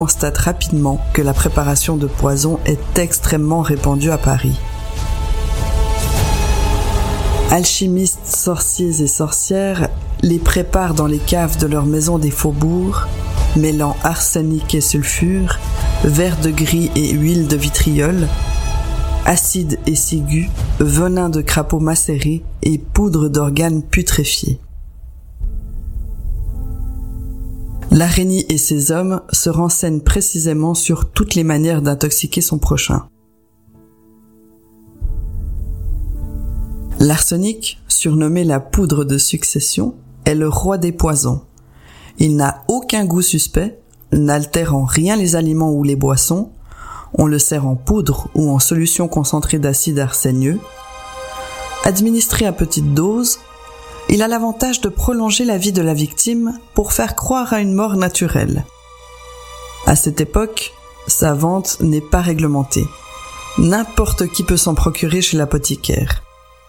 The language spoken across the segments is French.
constate rapidement que la préparation de poisons est extrêmement répandue à Paris. Alchimistes, sorciers et sorcières les préparent dans les caves de leurs maisons des faubourgs, mêlant arsenic et sulfure, verre de gris et huile de vitriol, acide et ciguë, venin de crapaud macéré et poudre d'organes putréfiés. L'araignée et ses hommes se renseignent précisément sur toutes les manières d'intoxiquer son prochain. L'arsenic, surnommé la poudre de succession, est le roi des poisons. Il n'a aucun goût suspect, n'altère en rien les aliments ou les boissons, on le sert en poudre ou en solution concentrée d'acide arsénieux. Administré à petite dose, il a l'avantage de prolonger la vie de la victime pour faire croire à une mort naturelle. À cette époque, sa vente n'est pas réglementée. N'importe qui peut s'en procurer chez l'apothicaire.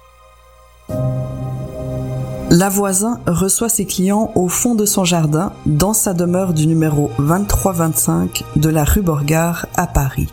Lavoisin reçoit ses clients au fond de son jardin, dans sa demeure du numéro 2325 de la rue Borgard à Paris.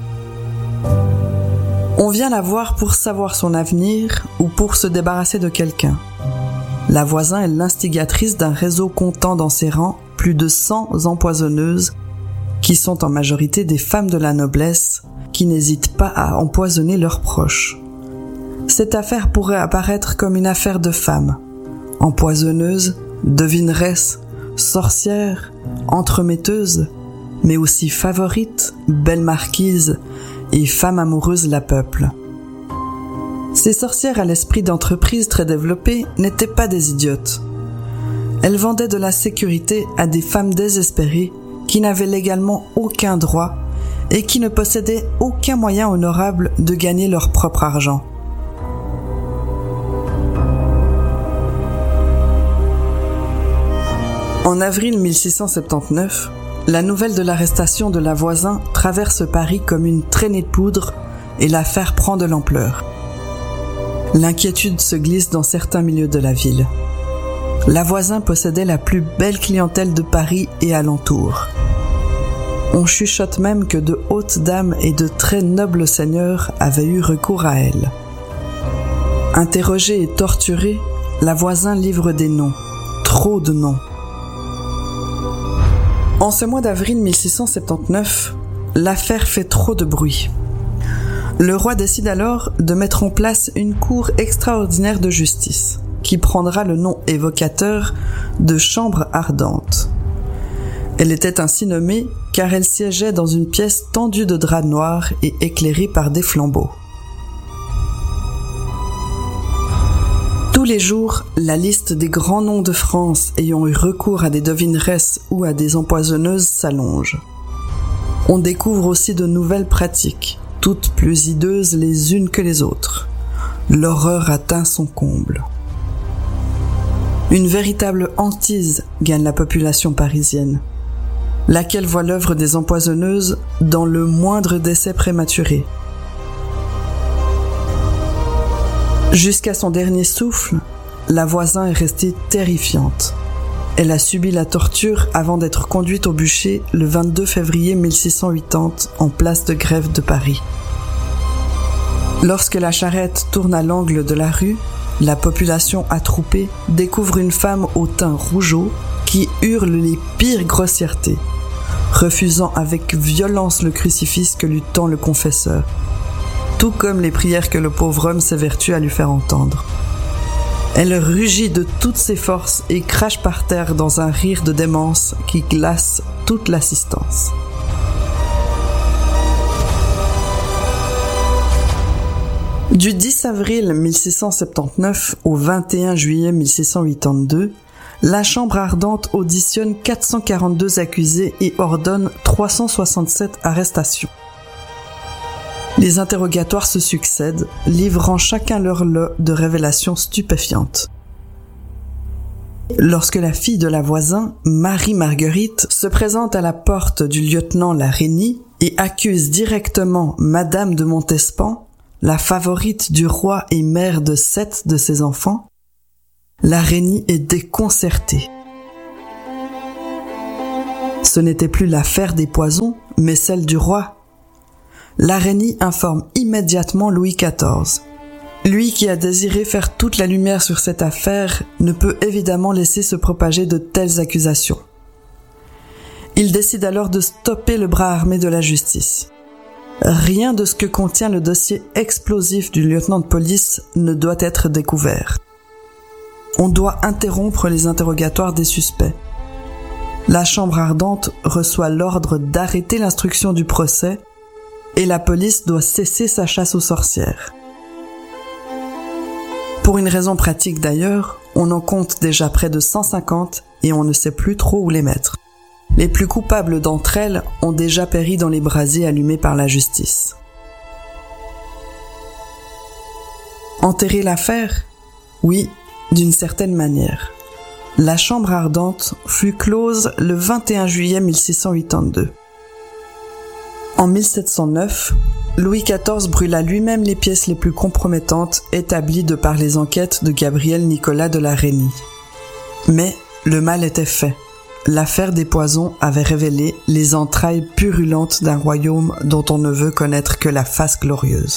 On vient la voir pour savoir son avenir ou pour se débarrasser de quelqu'un. Lavoisin est l'instigatrice d'un réseau comptant dans ses rangs plus de 100 empoisonneuses qui sont en majorité des femmes de la noblesse qui n'hésitent pas à empoisonner leurs proches. Cette affaire pourrait apparaître comme une affaire de femmes. Empoisonneuse, devineresse, sorcière, entremetteuse, mais aussi favorite, belle marquise et femme amoureuse la peuple. Ces sorcières à l'esprit d'entreprise très développé n'étaient pas des idiotes. Elles vendaient de la sécurité à des femmes désespérées qui n'avaient légalement aucun droit et qui ne possédaient aucun moyen honorable de gagner leur propre argent. En avril 1679, la nouvelle de l'arrestation de Lavoisin traverse Paris comme une traînée de poudre et l'affaire prend de l'ampleur. L'inquiétude se glisse dans certains milieux de la ville. Lavoisin possédait la plus belle clientèle de Paris et alentours. On chuchote même que de hautes dames et de très nobles seigneurs avaient eu recours à elle. Interrogé et torturé, Lavoisin livre des noms, trop de noms. En ce mois d'avril 1679, l'affaire fait trop de bruit. Le roi décide alors de mettre en place une cour extraordinaire de justice, qui prendra le nom évocateur de Chambre ardente. Elle était ainsi nommée car elle siégeait dans une pièce tendue de drap noir et éclairée par des flambeaux. Tous les jours, la liste des grands noms de France ayant eu recours à des devineresses ou à des empoisonneuses s'allonge. On découvre aussi de nouvelles pratiques, toutes plus hideuses les unes que les autres. L'horreur atteint son comble. Une véritable hantise gagne la population parisienne, laquelle voit l'œuvre des empoisonneuses dans le moindre décès prématuré. Jusqu'à son dernier souffle, Lavoisin est restée terrifiante. Elle a subi la torture avant d'être conduite au bûcher le 22 février 1680 en place de Grève de Paris. Lorsque la charrette tourne à l'angle de la rue, la population attroupée découvre une femme au teint rougeaud qui hurle les pires grossièretés, refusant avec violence le crucifix que lui tend le confesseur, tout comme les prières que le pauvre homme s'évertue à lui faire entendre. Elle rugit de toutes ses forces et crache par terre dans un rire de démence qui glace toute l'assistance. Du 10 avril 1679 au 21 juillet 1682, la Chambre ardente auditionne 442 accusés et ordonne 367 arrestations. Les interrogatoires se succèdent, livrant chacun leur lot de révélations stupéfiantes. Lorsque la fille de Lavoisin, Marie-Marguerite, se présente à la porte du lieutenant Larigny et accuse directement Madame de Montespan, la favorite du roi et mère de 7 de ses enfants, Larigny est déconcertée. Ce n'était plus l'affaire des poisons, mais celle du roi. La Reynie informe immédiatement Louis XIV. Lui qui a désiré faire toute la lumière sur cette affaire ne peut évidemment laisser se propager de telles accusations. Il décide alors de stopper le bras armé de la justice. Rien de ce que contient le dossier explosif du lieutenant de police ne doit être découvert. On doit interrompre les interrogatoires des suspects. La Chambre ardente reçoit l'ordre d'arrêter l'instruction du procès et la police doit cesser sa chasse aux sorcières. Pour une raison pratique d'ailleurs, on en compte déjà près de 150 et on ne sait plus trop où les mettre. Les plus coupables d'entre elles ont déjà péri dans les brasiers allumés par la justice. Enterrer l'affaire ? Oui, d'une certaine manière. La Chambre ardente fut close le 21 juillet 1682. En 1709, Louis XIV brûla lui-même les pièces les plus compromettantes établies de par les enquêtes de Gabriel Nicolas de la Reynie. Mais le mal était fait. L'affaire des poisons avait révélé les entrailles purulentes d'un royaume dont on ne veut connaître que la face glorieuse.